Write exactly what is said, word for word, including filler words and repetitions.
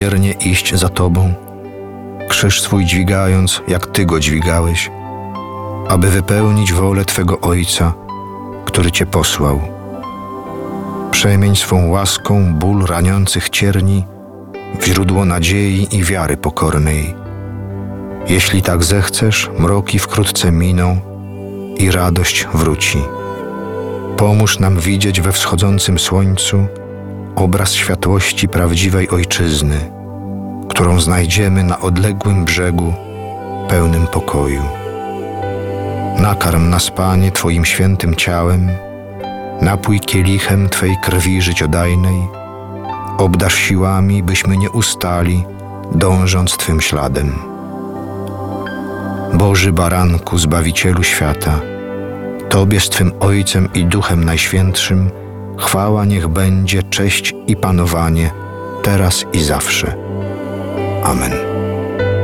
wiernie iść za Tobą, krzyż swój dźwigając, jak Ty go dźwigałeś, aby wypełnić wolę Twego Ojca, który Cię posłał. Przemień swą łaską ból raniących cierni w źródło nadziei i wiary pokornej. Jeśli tak zechcesz, mroki wkrótce miną i radość wróci. Pomóż nam widzieć we wschodzącym słońcu obraz światłości prawdziwej Ojczyzny, którą znajdziemy na odległym brzegu pełnym pokoju. Nakarm nas, Panie, Twoim świętym ciałem, napój kielichem Twej krwi życiodajnej, obdarz siłami, byśmy nie ustali, dążąc Twym śladem. Boży Baranku, Zbawicielu świata, Tobie z Twym Ojcem i Duchem Najświętszym chwała niech będzie, cześć i panowanie, teraz i zawsze. Amen.